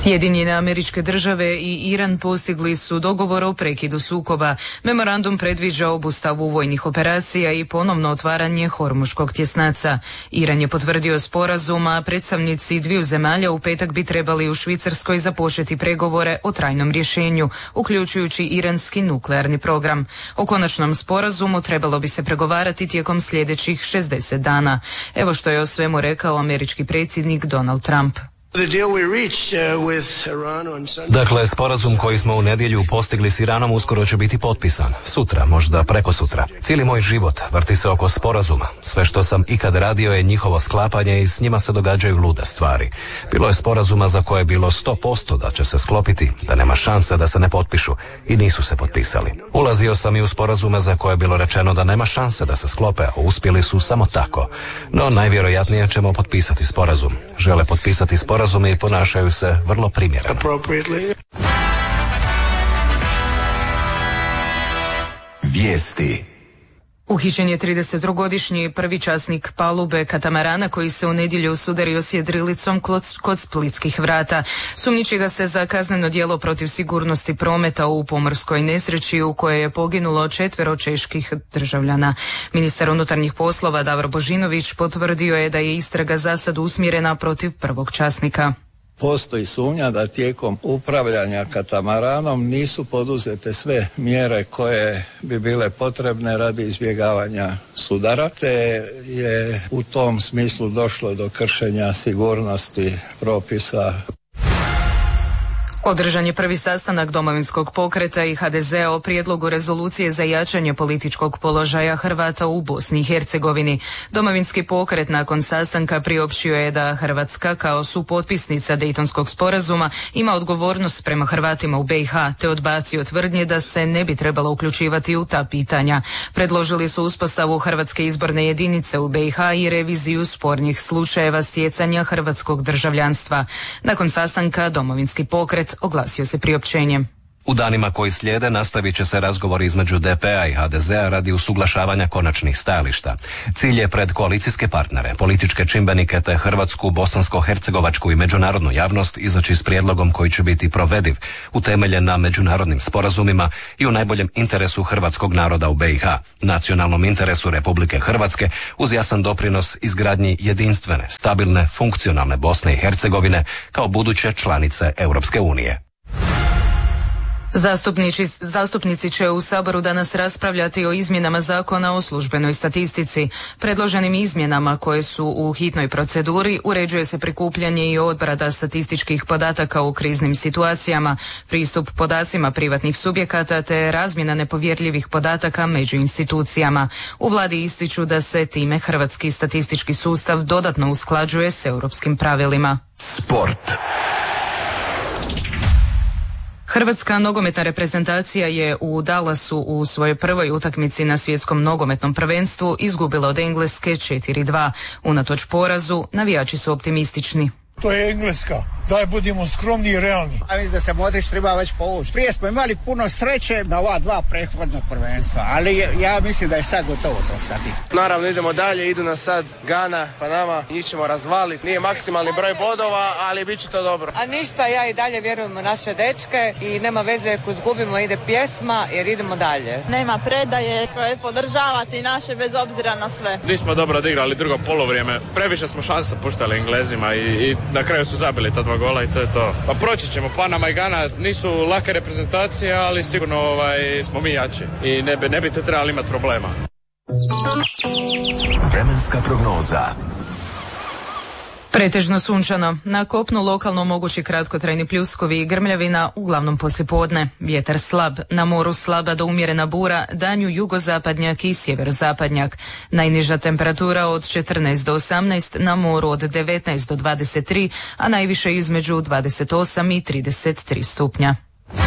Sjedinjene Američke Države i Iran postigli su dogovor o prekidu sukoba. Memorandum predviđa obustavu vojnih operacija i ponovno otvaranje Hormuškog tjesnaca. Iran je potvrdio sporazum, a predstavnici dviju zemalja u petak bi trebali u Švicarskoj započeti pregovore o trajnom rješenju, uključujući iranski nuklearni program. O konačnom sporazumu trebalo bi se pregovarati tijekom sljedećih 60 dana. Evo što je o svemu rekao američki predsjednik Donald Trump. Dakle, sporazum koji smo u nedjelju postigli s Iranom uskoro će biti potpisan. Sutra, možda prekosutra. Cijeli moj život vrti se oko sporazuma. Sve što sam ikad radio je njihovo sklapanje i s njima se događaju lude stvari. Bilo je sporazuma za koje je bilo 100% da će se sklopiti, da nema šanse da se ne potpišu i nisu se potpisali. Ulazio sam i u sporazume za koje je bilo rečeno da nema šanse da se sklope, a uspjeli su samo tako. No, najvjerojatnije ćemo potpisati sporazum. Žele potpisati sporazum i ponašaju se vrlo primjereno. Vijesti. Uhićen je 32-godišnji prvi časnik palube katamarana koji se u nedjelju sudario s jedrilicom kod Splitskih vrata. Sumnjiči ga se za kazneno djelo protiv sigurnosti prometa u pomorskoj nesreći u kojoj je poginulo 4 čeških državljana. Ministar unutarnjih poslova Davor Božinović potvrdio je da je istraga za sad usmjerena protiv prvog časnika. Postoji sumnja da tijekom upravljanja katamaranom nisu poduzete sve mjere koje bi bile potrebne radi izbjegavanja sudara, te je u tom smislu došlo do kršenja sigurnosti propisa. Održan je prvi sastanak Domovinskog pokreta i HDZ-a o prijedlogu rezolucije za jačanje političkog položaja Hrvata u Bosni i Hercegovini. Domovinski pokret nakon sastanka priopćio je da Hrvatska kao supotpisnica Dejtonskog sporazuma ima odgovornost prema Hrvatima u BiH, te odbacio tvrdnje da se ne bi trebalo uključivati u ta pitanja. Predložili su uspostavu Hrvatske izborne jedinice u BiH i reviziju spornih slučajeva stjecanja hrvatskog državljanstva. Nakon sastanka Domovinski pokret oglasio se priopćenjem. U danima koji slijede nastavit će se razgovori između DP-a i HDZ-a radi usuglašavanja konačnih stajališta. Cilj je pred koalicijske partnere, političke čimbenike te hrvatsku, bosansko-hercegovačku i međunarodnu javnost izaći s prijedlogom koji će biti provediv, utemeljen na međunarodnim sporazumima i u najboljem interesu hrvatskog naroda u BiH, nacionalnom interesu Republike Hrvatske, uz jasan doprinos izgradnji jedinstvene, stabilne, funkcionalne Bosne i Hercegovine kao buduće članice Europske unije. Zastupnici će u Saboru danas raspravljati o izmjenama Zakona o službenoj statistici. Predloženim izmjenama koje su u hitnoj proceduri uređuje se prikupljanje i obrada statističkih podataka u kriznim situacijama, pristup podacima privatnih subjekata te razmjena nepovjerljivih podataka među institucijama. U vladi ističu da se time hrvatski statistički sustav dodatno usklađuje s europskim pravilima. Sport. Hrvatska nogometna reprezentacija je u Dallasu u svojoj prvoj utakmici na svjetskom nogometnom prvenstvu izgubila od Engleske 4-2. Unatoč porazu, navijači su optimistični. To je Engleska. Daj budimo skromni i realni. Ja mislim da se Modrić treba već povući. Prije smo imali puno sreće na ova 2 prethodna prvenstva, ali ja mislim da je sad gotovo to sad. Naravno idemo dalje, idu nas sad Gana, Panama, njih ćemo razvaliti. Nije maksimalni broj bodova, ali bit će to dobro. A ništa, ja i dalje vjerujem u naše dečke i nema veze ako izgubimo, ide pjesma jer idemo dalje. Nema predaje, podržavati naše bez obzira na sve. Nismo dobro odigrali drugo polovrijeme, previše smo šanse puštali Englezima i na kraju su zabili ta 2 gola i to je to. Pa proći ćemo, Panama i Gana nisu lake reprezentacije, ali sigurno smo mi jači i ne bi to trebali imati problema. Vremenska prognoza. Pretežno sunčano. Na kopnu lokalno mogući kratkotrajni pljuskovi i grmljavina, uglavnom poslijepodne. Vjetar slab, na moru slaba do umjerena bura, danju jugozapadnjak i sjeverozapadnjak. Najniža temperatura od 14 do 18, na moru od 19 do 23, a najviše između 28 i 33 stupnja.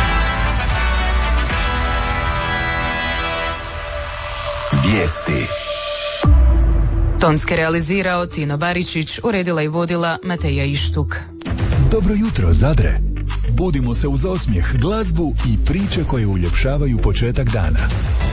Vijesti. Tonske realizirao Tino Baričić, uredila i vodila Mateja Ištuk. Dobro jutro, Zadre. Budimo se uz osmijeh, glazbu i priče koje uljepšavaju početak dana.